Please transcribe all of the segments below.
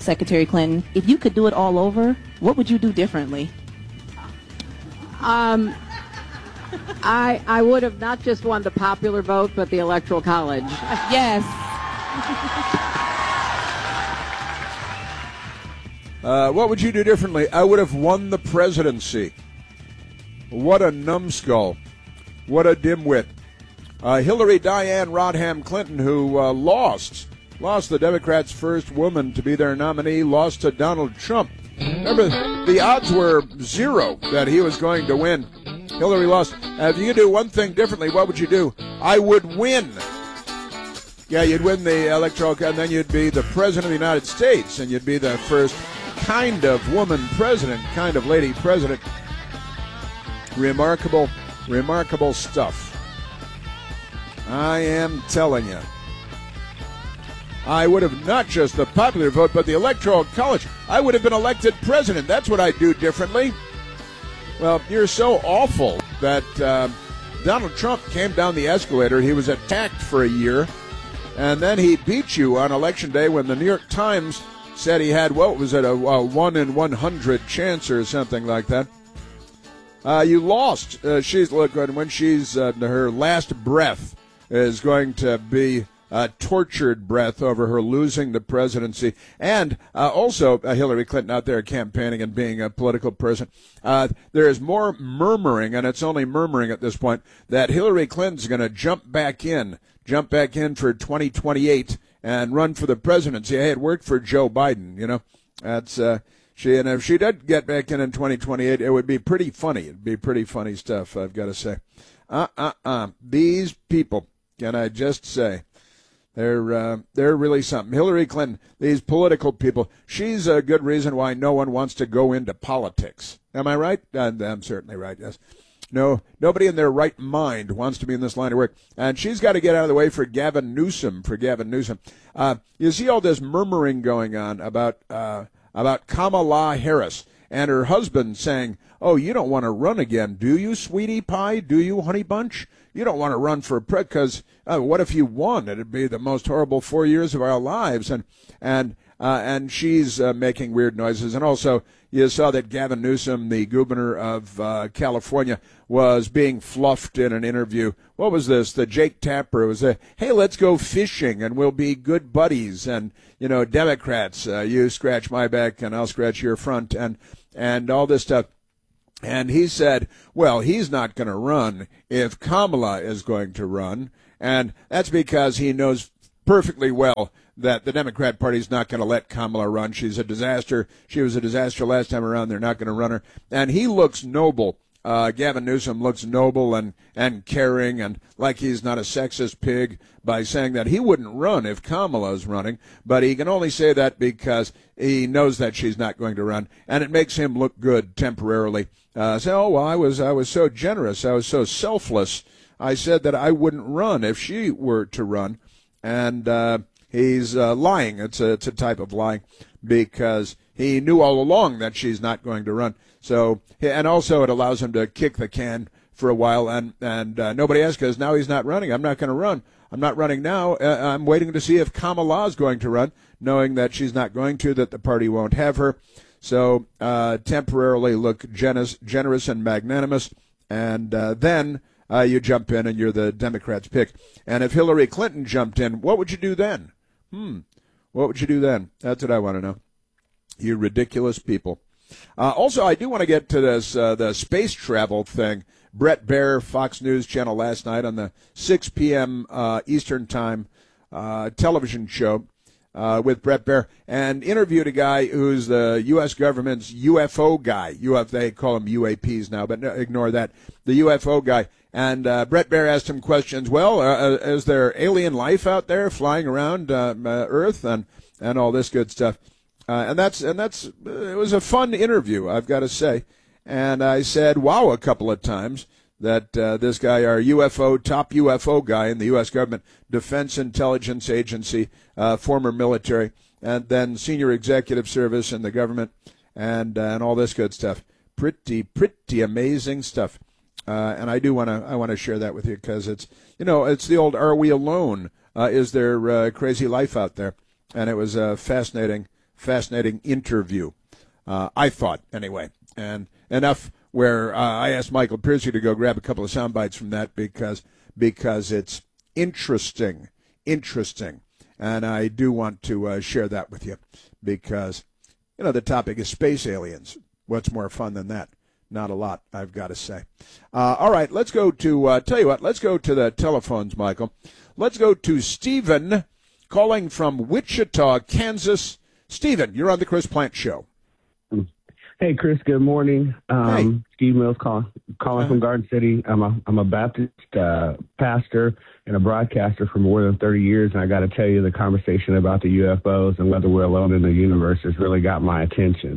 Secretary Clinton, if you could do it all over, what would you do differently? I would have not just won the popular vote, but the Electoral College. Yes. What would you do differently? I would have won the presidency. What a numbskull. What a dimwit. Hillary Diane Rodham Clinton, who lost the Democrats' first woman to be their nominee, lost to Donald Trump. Remember, the odds were 0 that he was going to win. Hillary lost. If you could do one thing differently, what would you do? I would win. Yeah, you'd win the electoral, and then you'd be the president of the United States, and you'd be the first kind of woman president, kind of lady president. Remarkable, remarkable stuff. I am telling you. I would have not just the popular vote, but the Electoral College. I would have been elected president. That's what I'd do differently. Well, you're so awful that Donald Trump came down the escalator. He was attacked for a year, and then he beat you on Election Day when the New York Times said he had, what was it, a 1 in 100 chance or something like that. You lost. When she's her last breath is going to be a tortured breath over her losing the presidency. And also Hillary Clinton out there campaigning and being a political person. There is more murmuring, and it's only murmuring at this point, that Hillary Clinton's going to jump back in for 2028 and run for the presidency. Hey, it worked for Joe Biden, you know. That's and if she did get back in 2028, it would be pretty funny. It'd be pretty funny stuff, I've got to say. These people, can I just say, they're really something. Hillary Clinton, these political people, she's a good reason why no one wants to go into politics. Am I right? I'm certainly right, yes. No, nobody in their right mind wants to be in this line of work. And she's got to get out of the way for Gavin Newsom, you see all this murmuring going on about Kamala Harris and her husband saying, oh, you don't want to run again, do you, sweetie pie? Do you, honey bunch? You don't want to run for because what if you won? It'd be the most horrible 4 years of our lives. And she's making weird noises. And also, you saw that Gavin Newsom, the governor of California, was being fluffed in an interview. What was this? The Jake Tapper was hey, let's go fishing and we'll be good buddies. And, you know, Democrats, you scratch my back and I'll scratch your front and all this stuff. And he said, well, he's not going to run if Kamala is going to run. And that's because he knows perfectly well that the Democrat Party is not going to let Kamala run. She's a disaster. She was a disaster last time around. They're not going to run her. And he looks noble. Gavin Newsom looks noble and caring and like he's not a sexist pig by saying that he wouldn't run if Kamala's running, but he can only say that because he knows that she's not going to run, and it makes him look good temporarily. I was so generous, I was so selfless. I said that I wouldn't run if she were to run, and he's lying. It's a type of lying because he knew all along that she's not going to run. So, and also it allows him to kick the can for a while, and nobody asks because now he's not running. I'm not going to run. I'm not running now. I'm waiting to see if Kamala's going to run, knowing that she's not going to, that the party won't have her. So temporarily look generous and magnanimous, and then you jump in and you're the Democrats' pick. And if Hillary Clinton jumped in, what would you do then? What would you do then? That's what I want to know. You ridiculous people. Also, I do want to get to this the space travel thing. Bret Baier, Fox News Channel last night on the 6 p.m. Eastern Time television show with Bret Baier, and interviewed a guy who's the U.S. government's UFO guy. They call them UAPs now, but no, ignore that. The UFO guy. And Bret Baier asked him questions. Well, is there alien life out there flying around Earth and all this good stuff? And that's it was a fun interview, I've got to say. And I said, wow, a couple of times that this guy, our top UFO guy in the U.S. government, Defense Intelligence Agency, former military, and then senior executive service in the government, and all this good stuff. Pretty amazing stuff. And I want to share that with you because it's the old, are we alone? Is there crazy life out there? And it was a fascinating fascinating interview. I thought, anyway. And enough where I asked Michael Piercy to go grab a couple of sound bites from that because it's interesting. And I do want to share that with you because, the topic is space aliens. What's more fun than that? Not a lot, I've got to say. All right, let's go to, tell you what, let's go to the telephones, Michael. Let's go to Stephen calling from Wichita, Kansas. Stephen, you're on the Chris Plante Show. Hey, Chris, good morning. Hey. Steve Mills calling from Garden City. I'm a Baptist pastor and a broadcaster for more than 30 years, and I got to tell you, the conversation about the UFOs and whether we're alone in the universe has really got my attention.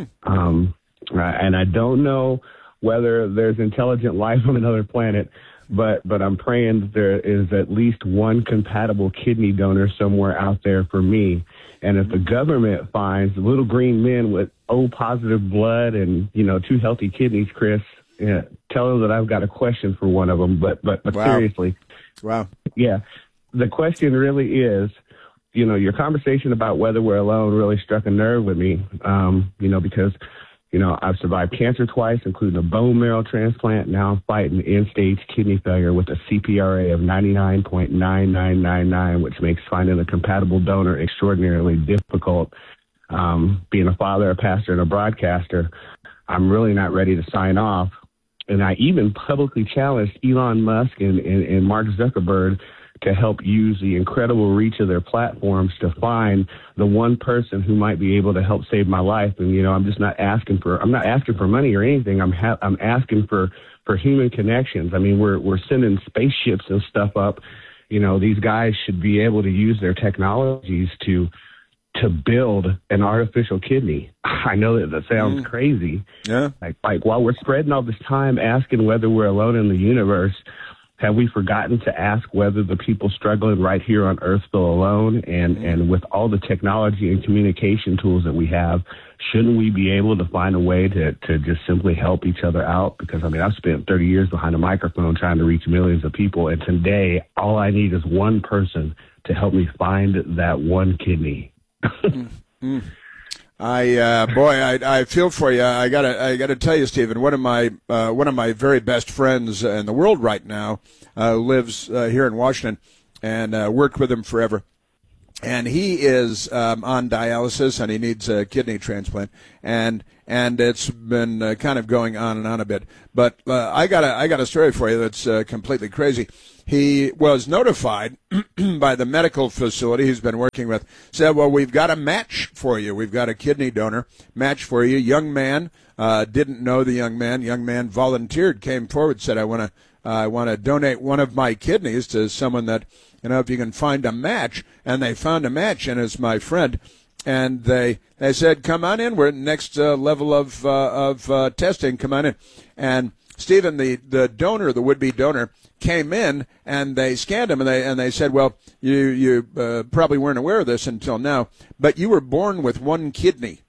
And I don't know whether there's intelligent life on another planet, but I'm praying that there is at least one compatible kidney donor somewhere out there for me. And if the government finds little green men with O positive blood and, 2 healthy kidneys, Chris, tell them that I've got a question for one of them. But wow. Seriously. Wow. Yeah. The question really is, your conversation about whether we're alone really struck a nerve with me, because I've survived cancer twice, including a bone marrow transplant. Now I'm fighting end-stage kidney failure with a CPRA of 99.9999, which makes finding a compatible donor extraordinarily difficult. Being a father, a pastor, and a broadcaster, I'm really not ready to sign off. And I even publicly challenged Elon Musk and Mark Zuckerberg to help use the incredible reach of their platforms to find the one person who might be able to help save my life. And, I'm just not asking for money or anything. I'm asking for human connections. I mean, we're sending spaceships and stuff up. These guys should be able to use their technologies to build an artificial kidney. I know that sounds crazy. Yeah. Like while we're spreading all this time asking whether we're alone in the universe, have we forgotten to ask whether the people struggling right here on Earth feel alone? And with all the technology and communication tools that we have, shouldn't we be able to find a way to just simply help each other out? Because, I've spent 30 years behind a microphone trying to reach millions of people. And today, all I need is one person to help me find that one kidney. I feel for you. I gotta tell you, Stephen. One of my very best friends in the world right now lives here in Washington, and worked with him forever. And he is on dialysis, and he needs a kidney transplant. And it's been kind of going on and on a bit. But I got a story for you that's completely crazy. He was notified by the medical facility he's been working with, said, well, we've got a match for you. We've got a kidney donor match for you. Young man, didn't know the young man. Young man volunteered, came forward, said, I want to donate one of my kidneys to someone that, if you can find a match. And they found a match, and it's my friend. And they said, come on in. We're at the next level of testing. Come on in. And Stephen, the donor, the would-be donor, came in and they scanned him and they said, well, you probably weren't aware of this until now, but you were born with one kidney.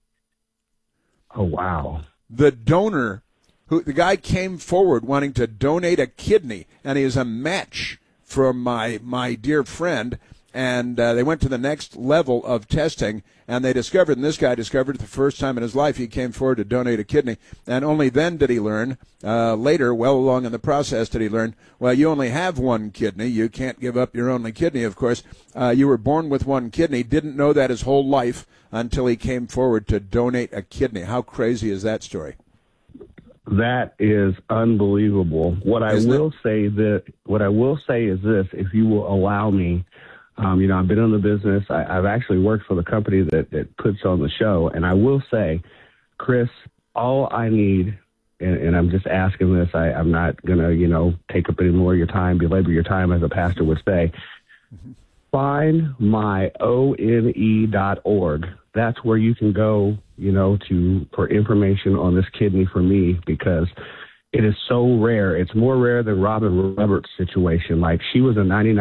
Oh, wow. The donor, the guy came forward wanting to donate a kidney, and he is a match for my dear friend. And they went to the next level of testing, and this guy discovered the first time in his life he came forward to donate a kidney. And only then did he learn, later, well along in the process, did he learn, well, you only have one kidney. You can't give up your only kidney, of course. You were born with one kidney, didn't know that his whole life until he came forward to donate a kidney. How crazy is that story? That is unbelievable. What I will say is this, if you will allow me. I've been in the business. I've actually worked for the company that puts on the show. And I will say, Chris, all I need, and I'm just asking this, I'm not going to, take up any more of your time, belabor your time, as a pastor would say. Find my ONE.org. That's where you can go, for information on this kidney for me, because it is so rare. It's more rare than Robin Roberts' situation. Like, she was a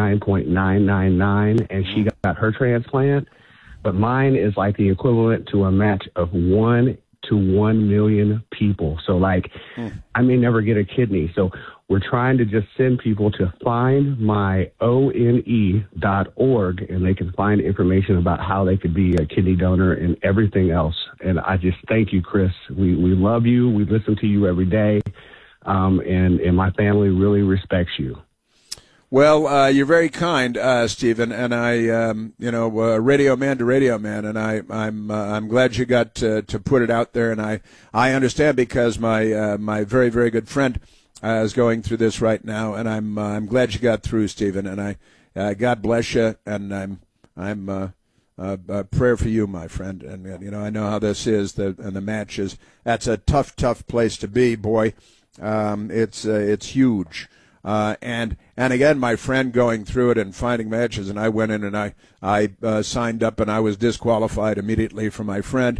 99.999 and she got her transplant, but mine is like the equivalent to a match of 1 to 1 million people. So I may never get a kidney. So we're trying to just send people to findmyone.org, and they can find information about how they could be a kidney donor and everything else. And I just thank you, Chris. We love you. We listen to you every day, and my family really respects you. Well, you're very kind, Stephen, and I, radio man to radio man, and I'm glad you got to put it out there, and I understand because my very, very good friend is going through this right now, and I'm glad you got through, Stephen, and God bless you, and I'm a prayer for you, my friend, and I know how this is, and the matches. That's a tough place to be, boy. It's huge. And again, my friend going through it and finding matches, and I went in and I signed up and I was disqualified immediately for my friend.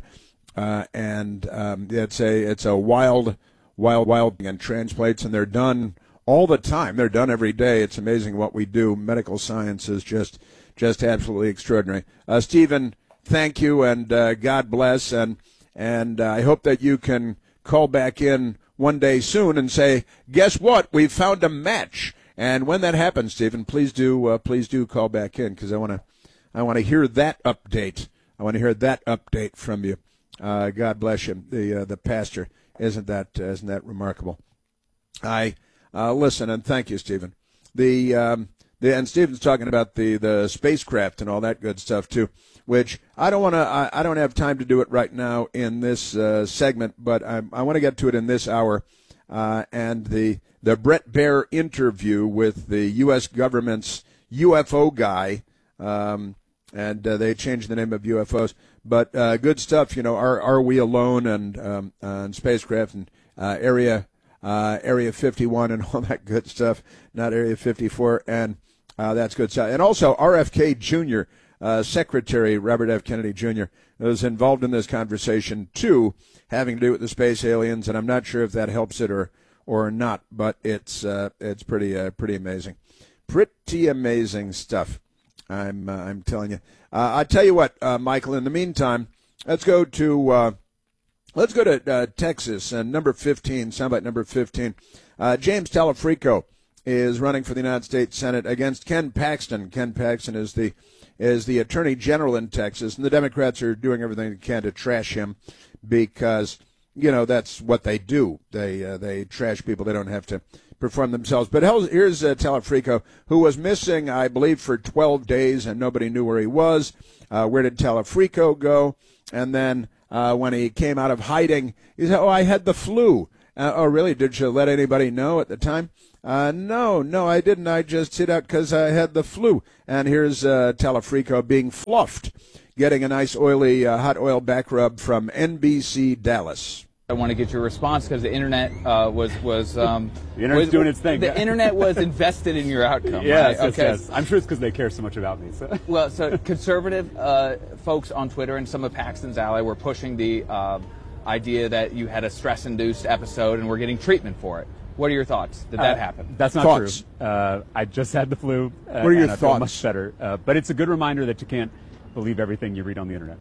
It's a wild and transplants, and they're done all the time. They're done every day. It's amazing what we do. Medical science is just absolutely extraordinary. Stephen, thank you, and God bless, and I hope that you can call back in one day soon and say, guess what? We've found a match. And when that happens, Stephen, please do call back in, because I want to hear that update. I want to hear that update from you. God bless you, the pastor. Isn't that remarkable? I listen, and thank you, Stephen. And Stephen's talking about the spacecraft and all that good stuff too, which I don't have time to do it right now in this segment, but I want to get to it in this hour. And the Bret Baier interview with the U.S. government's UFO guy, and they changed the name of UFOs, but good stuff. Are we alone, and spacecraft, and Area 51 and all that good stuff, not Area 54, and that's good stuff. And also RFK Jr., Secretary Robert F. Kennedy Jr. was involved in this conversation too, having to do with the space aliens, and I'm not sure if that helps it or not, but it's pretty amazing, pretty amazing stuff. I'm telling you. I tell you what, Michael. In the meantime, let's go to Texas and number 15, soundbite number 15. James Talafrico is running for the United States Senate against Ken Paxton. Ken Paxton is the Attorney General in Texas, and the Democrats are doing everything they can to trash him because, that's what they do. They trash people. They don't have to perform themselves. But here's Talafrico, who was missing, I believe, for 12 days, and nobody knew where he was. Where did Talafrico go? And then when he came out of hiding, he said, I had the flu. Oh, really? Did you let anybody know at the time? No, I didn't. I just hid out because I had the flu. And here's Talafrico being fluffed, getting a nice oily hot oil back rub from NBC Dallas. I want to get your response because the internet was the internet's doing its thing. The internet was invested in your outcome. Yes, right? yes. I'm sure it's because they care so much about me. So. Well, so conservative folks on Twitter and some of Paxton's ally were pushing the idea that you had a stress-induced episode and were getting treatment for it. What are your thoughts? Did that happen? That's not thoughts? True. I just had the flu. What are your and I feel thoughts? much better. But it's a good reminder that you can't believe everything you read on the internet.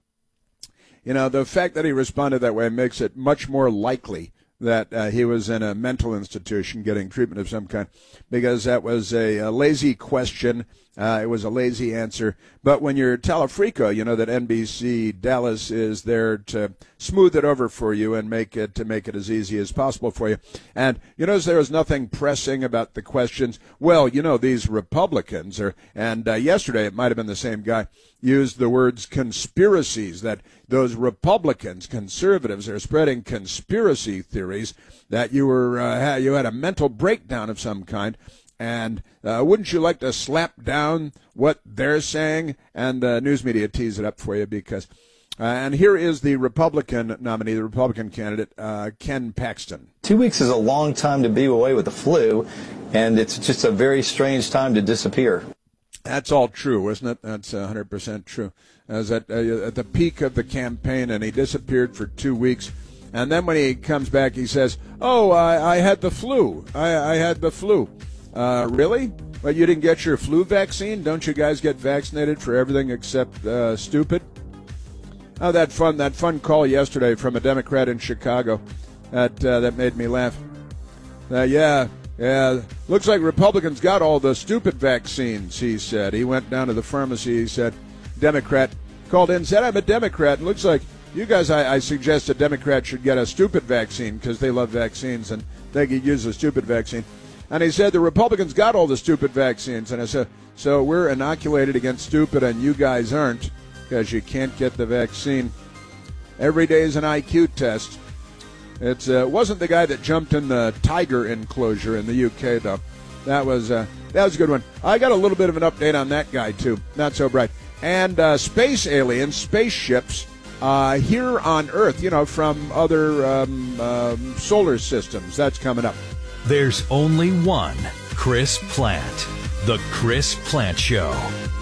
The fact that he responded that way makes it much more likely that he was in a mental institution getting treatment of some kind, because that was a lazy question. It was a lazy answer. But when you're Talafrico, that NBC Dallas is there to smooth it over for you and make it as easy as possible for you. And you notice there was nothing pressing about the questions. Well, these Republicans and yesterday it might have been the same guy used the words conspiracies, that those Republicans, conservatives, are spreading conspiracy theories that you had a mental breakdown of some kind. And wouldn't you like to slap down what they're saying? And the news media tease it up for you because and here is the Republican nominee, the Republican candidate, Ken Paxton. 2 weeks is a long time to be away with the flu, and it's just a very strange time to disappear. That's all true, isn't it? That's 100% true. I was at the peak of the campaign, and he disappeared for 2 weeks. And then when he comes back, he says, I had the flu. I had the flu. Really? But you didn't get your flu vaccine? Don't you guys get vaccinated for everything except stupid? Oh, that fun call yesterday from a Democrat in Chicago that made me laugh. Yeah, Yeah, looks like Republicans got all the stupid vaccines, he said. He went down to the pharmacy, he said, Democrat, called in, said, I'm a Democrat. And looks like you guys, I suggest a Democrat should get a stupid vaccine because they love vaccines and they could use a stupid vaccine. And he said the Republicans got all the stupid vaccines. And I said, so we're inoculated against stupid and you guys aren't because you can't get the vaccine. Every day is an IQ test. It wasn't the guy that jumped in the tiger enclosure in the UK, though. That was a good one. I got a little bit of an update on that guy, too. Not so bright. And space aliens, spaceships, here on Earth, from other solar systems. That's coming up. There's only one Chris Plante. The Chris Plante Show.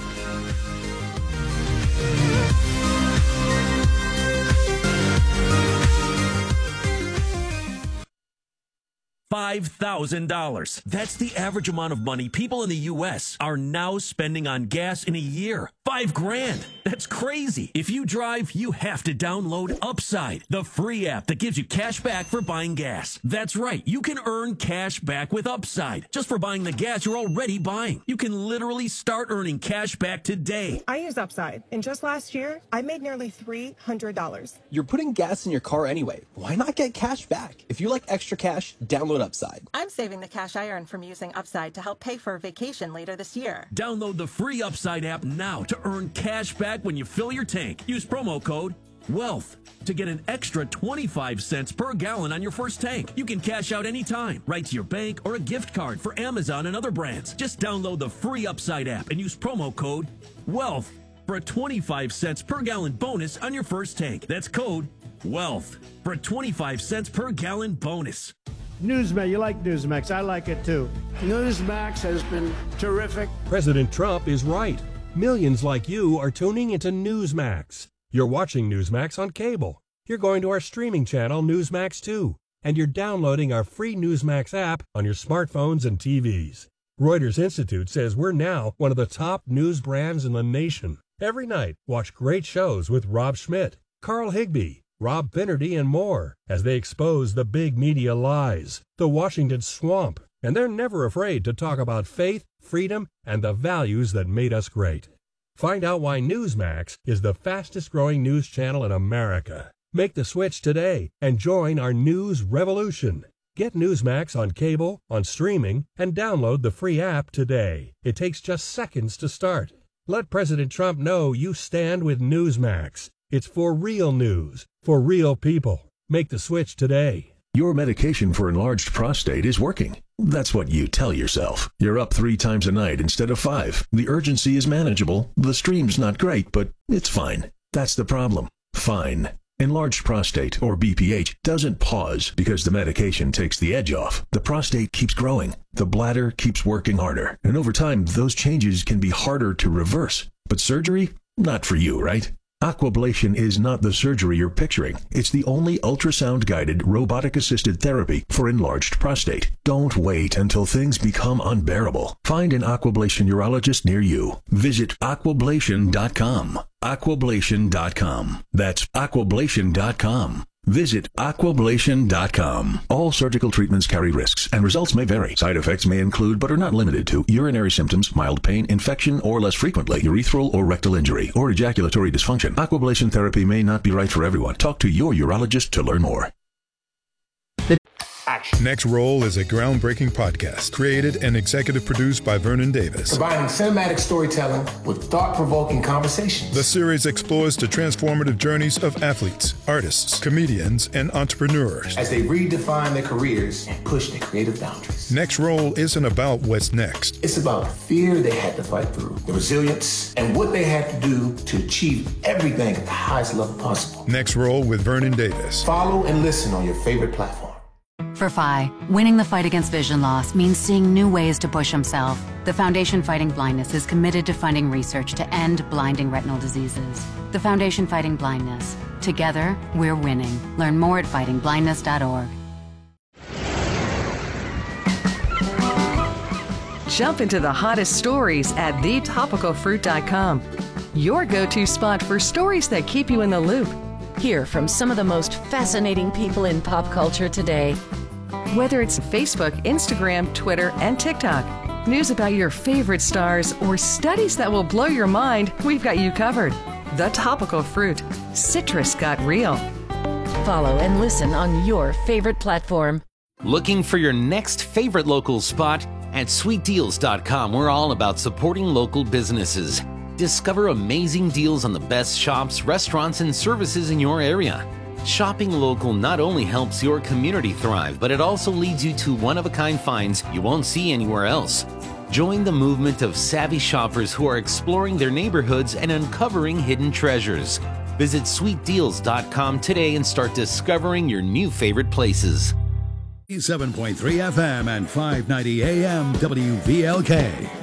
$5,000. That's the average amount of money people in the U.S. are now spending on gas in a year. $5,000. That's crazy. If you drive, you have to download Upside, the free app that gives you cash back for buying gas. That's right. You can earn cash back with Upside just for buying the gas you're already buying. You can literally start earning cash back today. I use Upside, and just last year, I made nearly $300. You're putting gas in your car anyway. Why not get cash back? If you like extra cash, download Upside. I'm saving the cash I earn from using Upside to help pay for a vacation later this year. Download the free Upside app now to earn cash back when you fill your tank. Use promo code WEALTH to get an extra 25 cents per gallon on your first tank. You can cash out anytime, right to your bank or a gift card for Amazon and other brands. Just download the free Upside app and use promo code WEALTH for a 25 cents per gallon bonus on your first tank. That's code WEALTH for a 25 cents per gallon bonus. Newsmax, you like Newsmax. I like it too. Newsmax has been terrific. President Trump is right. Millions like you are tuning into Newsmax. You're watching Newsmax on cable. You're going to our streaming channel, Newsmax 2. And you're downloading our free Newsmax app on your smartphones and TVs. Reuters Institute says we're now one of the top news brands in the nation. Every night, watch great shows with Rob Schmidt, Carl Higbie, Rob Finnerty, and more as they expose the big media lies, the Washington swamp, and they're never afraid to talk about faith, freedom, and the values that made us great. Find out why Newsmax is the fastest-growing news channel in America. Make the switch today and join our news revolution. Get Newsmax on cable, on streaming, and download the free app today. It takes just seconds to start. Let President Trump know you stand with Newsmax. It's for real news, for real people. Make the switch today. Your medication for enlarged prostate is working. That's what you tell yourself. You're up 3 times a night instead of 5. The urgency is manageable. The stream's not great, but it's fine. That's the problem. Fine. Enlarged prostate, or BPH, doesn't pause because the medication takes the edge off. The prostate keeps growing. The bladder keeps working harder. And over time, those changes can be harder to reverse. But surgery? Not for you, right? Aquablation is not the surgery you're picturing. It's the only ultrasound-guided, robotic-assisted therapy for enlarged prostate. Don't wait until things become unbearable. Find an Aquablation urologist near you. Visit aquablation.com. Aquablation.com. That's aquablation.com. Visit aquablation.com. All surgical treatments carry risks, and results may vary. Side effects may include, but are not limited to, urinary symptoms, mild pain, infection, or less frequently, urethral or rectal injury, or ejaculatory dysfunction. Aquablation therapy may not be right for everyone. Talk to your urologist to learn more. Next Roll is a groundbreaking podcast created and executive produced by Vernon Davis. Combining cinematic storytelling with thought-provoking conversations. The series explores the transformative journeys of athletes, artists, comedians, and entrepreneurs as they redefine their careers and push their creative boundaries. Next Roll isn't about what's next. It's about the fear they had to fight through, the resilience, and what they had to do to achieve everything at the highest level possible. Next Roll with Vernon Davis. Follow and listen on your favorite platform. For Phi, winning the fight against vision loss means seeing new ways to push himself. The Foundation Fighting Blindness is committed to funding research to end blinding retinal diseases. The Foundation Fighting Blindness. Together, we're winning. Learn more at fightingblindness.org. Jump into the hottest stories at thetopicalfruit.com. Your go-to spot for stories that keep you in the loop. Hear from some of the most fascinating people in pop culture today. Whether it's Facebook, Instagram, Twitter, and TikTok, news about your favorite stars, or studies that will blow your mind, we've got you covered. The Topical Fruit. Citrus got real. Follow and listen on your favorite platform. Looking for your next favorite local spot? At sweetdeals.com, we're all about supporting local businesses. Discover amazing deals on the best shops, restaurants, and services in your area. Shopping local not only helps your community thrive, but it also leads you to one-of-a-kind finds you won't see anywhere else. Join the movement of savvy shoppers who are exploring their neighborhoods and uncovering hidden treasures. Visit sweetdeals.com today and start discovering your new favorite places. 7.3 FM and 590 AM WVLK.